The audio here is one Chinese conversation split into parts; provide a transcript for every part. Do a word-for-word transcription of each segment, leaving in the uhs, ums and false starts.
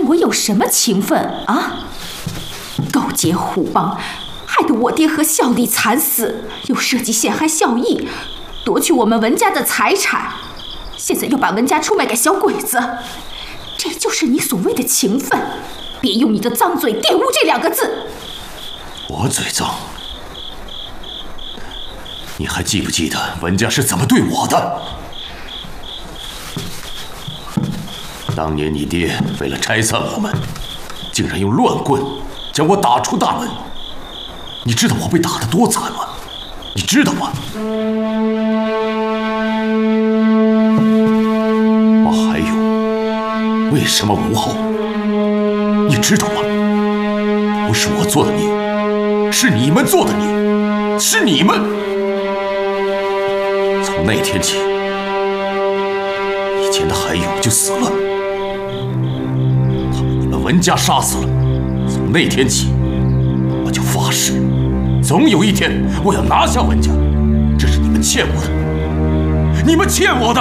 我有什么情分啊？勾结虎帮，害得我爹和孝弟惨死，又设计陷害孝义，夺取我们文家的财产，现在又把文家出卖给小鬼子，这就是你所谓的情分？别用你的脏嘴玷污这两个字。 我嘴脏？你还记不记得文家是怎么对我的？当年你爹为了拆散我们，竟然用乱棍将我打出大门。你知道我被打得多惨吗？你知道吗？我还有，为什么无后？你知道吗？不是我做的孽，是你们做的孽，是你们。从那天起，以前的海友就死了，他被你们文家杀死了。从那天起，我就发誓，总有一天我要拿下文家，这是你们欠我的，你们欠我的。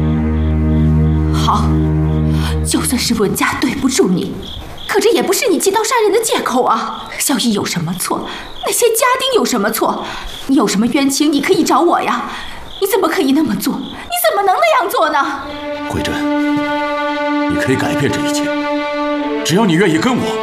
好，就算是文家对不住你，可这也不是你借刀杀人的借口啊！萧逸有什么错？那些家丁有什么错？你有什么冤情，你可以找我呀！你怎么可以那么做？你怎么能那样做呢？ 慧珍，你可以改变这一切，只要你愿意跟我。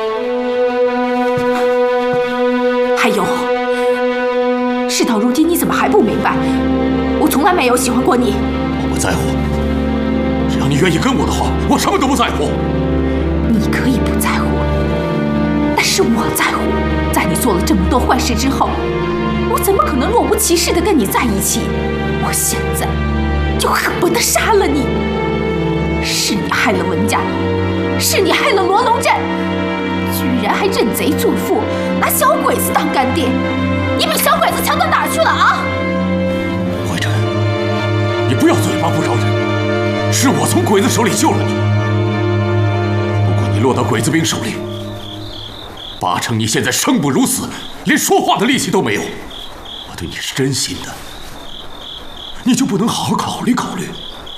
还有，事到如今，你怎么还不明白？我从来没有喜欢过你。 我不在乎，只要你愿意跟我的话，我什么都不在乎。 你可以不在乎，但是我在乎。在你做了这么多坏事之后，我怎么可能若无其事地跟你在一起？我现在就恨不得杀了你！是你害了文家，是你害了罗龙镇，居然还认贼作父，拿小鬼子当干爹！你比小鬼子强到哪儿去了啊？ 慧珍，你不要嘴巴不饶人，是我从鬼子手里救了你。如果你落到鬼子兵手里，八成你现在生不如死，连说话的力气都没有。我对你是真心的，你就不能好好考虑考虑？